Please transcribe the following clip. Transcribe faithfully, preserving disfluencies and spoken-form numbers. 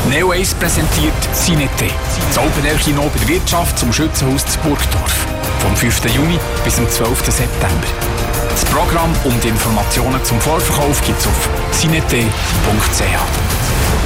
Neo Ace präsentiert Cinete, das Open-Air-Kino bei der Wirtschaft zum Schützenhaus zu Burgdorf. Vom fünften Juni bis zum zwölften September. Das Programm und Informationen zum Vorverkauf gibt es auf cinete punkt c h.